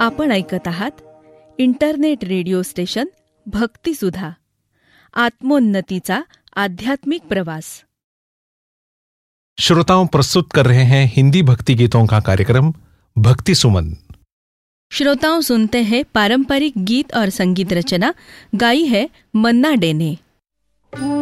आपण ऐकत आहात इंटरनेट रेडिओ स्टेशन भक्तिसुधा, आत्मोन्नतीचा आध्यात्मिक प्रवास। श्रोताओं, प्रस्तुत कर रहे हैं हिंदी भक्ति गीतों का कार्यक्रम भक्ति सुमन। श्रोताओं, सुनते हैं पारंपरिक गीत और संगीत रचना गाई है मन्ना डे ने।